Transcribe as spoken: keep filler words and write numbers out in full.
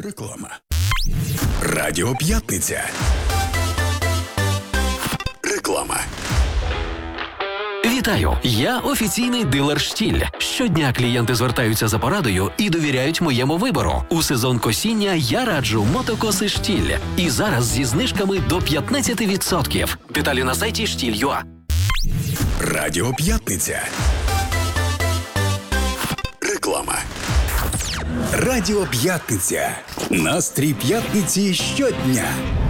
Реклама. Радіо П'ятниця. Реклама. Вітаю! Я офіційний дилер «Штіль». Щодня клієнти звертаються за порадою і довіряють моєму вибору. У сезон косіння я раджу мотокоси «Штіль». І зараз зі знижками до п'ятнадцять відсотків. Деталі на сайті штіль крапка ю а. Радіо П'ятниця. Реклама. Радіо П'ятниця. Настрій п'ятниці щодня.